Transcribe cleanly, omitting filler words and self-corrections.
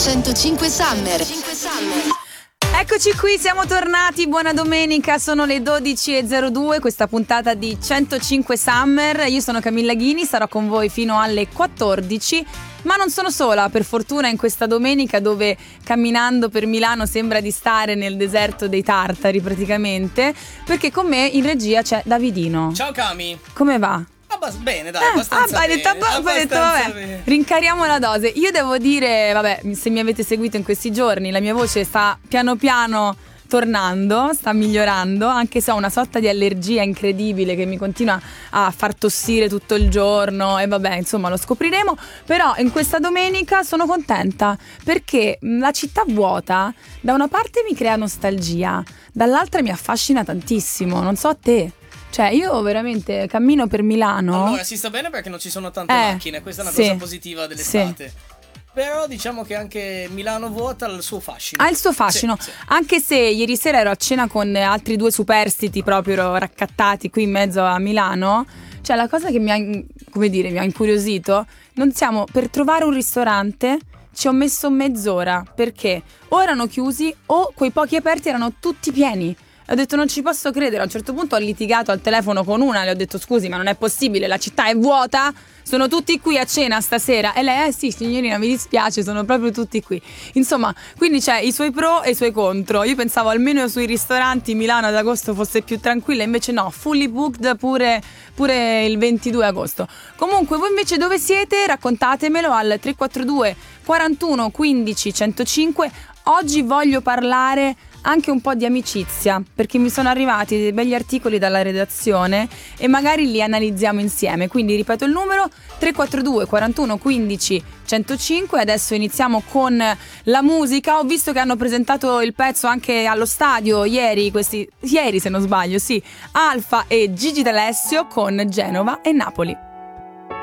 105 Summer. Eccoci qui, siamo tornati, buona domenica, sono le 12.02, questa puntata di 105 Summer. Io sono Camilla Ghini, sarò con voi fino alle 14, ma non sono sola, per fortuna, in questa domenica dove camminando per Milano sembra di stare nel deserto dei tartari praticamente, perché con me in regia c'è Davidino. Ciao Cami. Come va? Bene, dai, abbastanza hai detto, vabbè, bene. Rincariamo la dose. Io devo dire, vabbè, se mi avete seguito in questi giorni, la mia voce sta piano piano tornando, sta migliorando, anche se ho una sorta di allergia incredibile che mi continua a far tossire tutto il giorno e vabbè, insomma, lo scopriremo. Però in questa domenica sono contenta perché la città vuota da una parte mi crea nostalgia, dall'altra mi affascina tantissimo, non so a te. Cioè io veramente cammino per Milano. Allora si sta bene perché non ci sono tante macchine, questa è una cosa positiva dell'estate. Sì. Però diciamo che anche Milano vuota ha il suo fascino. Ha il suo fascino, sì. Anche se ieri sera ero a cena con altri due superstiti proprio raccattati qui in mezzo a Milano. Cioè la cosa che mi ha incuriosito, non siamo per trovare un ristorante. Ci ho messo mezz'ora perché o erano chiusi o quei pochi aperti erano tutti pieni. Ho detto non ci posso credere, a un certo punto ho litigato al telefono con una, le ho detto scusi ma non è possibile, la città è vuota, sono tutti qui a cena stasera e lei sì signorina mi dispiace, sono proprio tutti qui. Insomma, quindi c'è i suoi pro e i suoi contro. Io pensavo almeno sui ristoranti Milano ad agosto fosse più tranquilla, invece no, fully booked pure il 22 agosto. Comunque voi invece dove siete? Raccontatemelo al 342 41 15 105. Oggi voglio parlare anche un po' di amicizia, perché mi sono arrivati dei begli articoli dalla redazione e magari li analizziamo insieme. Quindi ripeto il numero 342 41 15 105. Adesso iniziamo con la musica. Ho visto che hanno presentato il pezzo anche allo stadio ieri se non sbaglio, sì, Alfa e Gigi D'Alessio con Genova e Napoli.